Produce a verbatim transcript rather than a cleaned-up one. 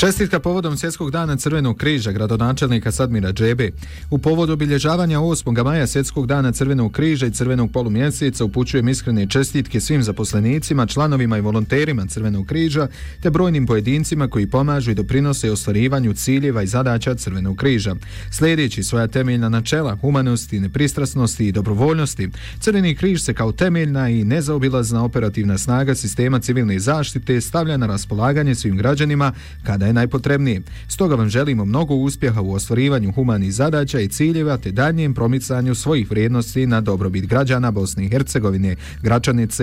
Čestitka povodom Svjetskog dana Crvenog križa gradonačelnika Sadmira Džebe. U povodu obilježavanja osmog maja Svjetskog dana Crvenog križa i Crvenog polumjeseca upućujem iskrene čestitke svim zaposlenicima, članovima i volonterima Crvenog križa te brojnim pojedincima koji pomažu i doprinose ostvarivanju ciljeva i zadaća Crvenog križa. Sljedeći svoja temeljna načela humanosti, nepristrasnosti i dobrovoljnosti, Crveni križ se kao temeljna i nezaobilazna operativna snaga sistema civilne zaštite stavlja na raspolaganje svim građanima kada je najpotrebnije. Stoga vam želimo mnogo uspjeha u ostvarivanju humanih zadaća i ciljeva te daljnjem promicanju svojih vrijednosti na dobrobit građana Bosne i Hercegovine, Gračanice